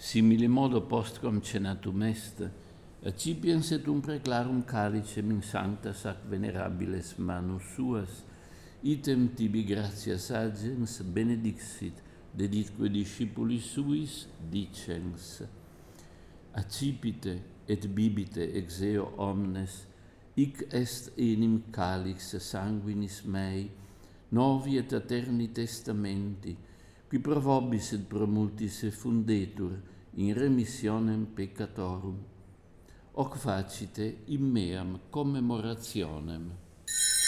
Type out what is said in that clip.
Simile modo postquam cenatum est, accipiens et preclarum calicem in sancta sac venerabiles manus suas, item tibi gratias agens benedixit, deditque discipulis suis, dicens: accipite et bibite ex eo omnes, hic est enim calix sanguinis mei, novi et aeterni testamenti, qui pro vobis et pro multis effundetur in remissionem peccatorum. Hoc facite in meam commemorationem.